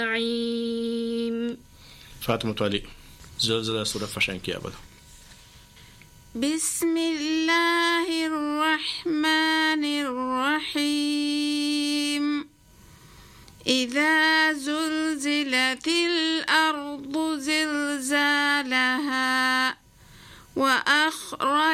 النعيم. فاطمة علي زلزلة سورة فشنكي أبدا. بسم الله الرحمن الرحيم. إذا زلزلت الأرض زلزالها وأخرجت